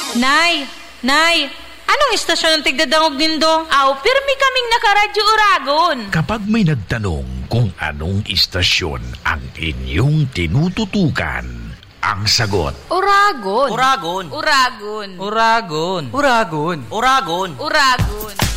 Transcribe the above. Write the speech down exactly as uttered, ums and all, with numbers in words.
Nay, Nay, anong istasyon ang tigdadangog nindo? Aw, pirmi kaming nakaradyo Uragon. Kapag may nagtanong kung anong istasyon ang inyong tinututukan, ang sagot, Uragon. Uragon. Uragon. Uragon. Uragon. Uragon. Uragon.